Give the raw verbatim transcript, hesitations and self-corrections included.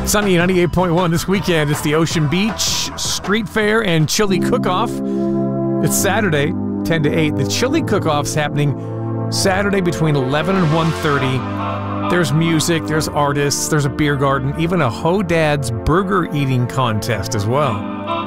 Sunny ninety-eight point one this weekend. It's the Ocean Beach Street Fair and Chili Cook-Off. It's Saturday, ten to eight. The Chili Cook-Off's happening Saturday between eleven and one thirty. There's music, there's artists, there's a beer garden, even a Ho Dad's burger eating contest as well.